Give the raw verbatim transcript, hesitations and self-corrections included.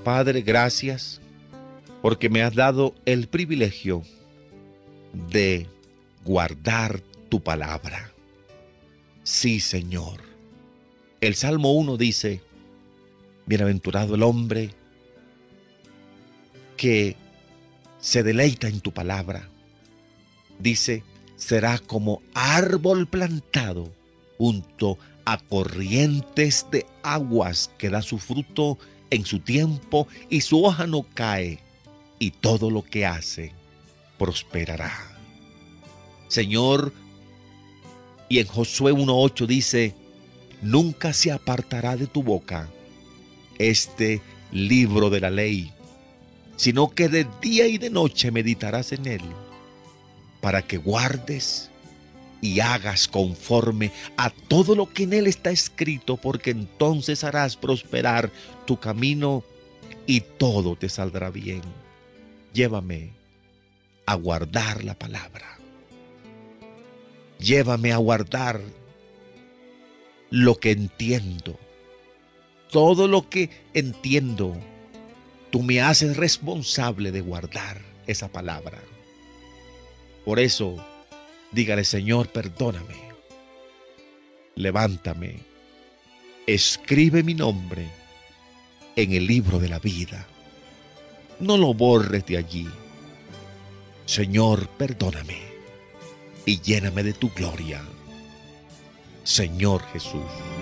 Padre, gracias porque me has dado el privilegio de guardar tu palabra. Sí, Señor. El Salmo uno dice: bienaventurado el hombre que se deleita en tu palabra. Dice, será como árbol plantado junto a corrientes de aguas, que da su fruto en su tiempo y su hoja no cae, y todo lo que hace prosperará. Señor, y en Josué uno ocho dice, nunca se apartará de tu boca este libro de la ley, sino que de día y de noche meditarás en él, para que guardes y hagas conforme a todo lo que en él está escrito, porque entonces harás prosperar tu camino y todo te saldrá bien. Llévame a guardar la palabra. Llévame a guardar lo que entiendo. Todo lo que entiendo, tú me haces responsable de guardar esa palabra. Por eso, dígale, Señor, perdóname. Levántame. Escribe mi nombre en el libro de la vida. No lo borres de allí. Señor, perdóname y lléname de tu gloria. Señor Jesús.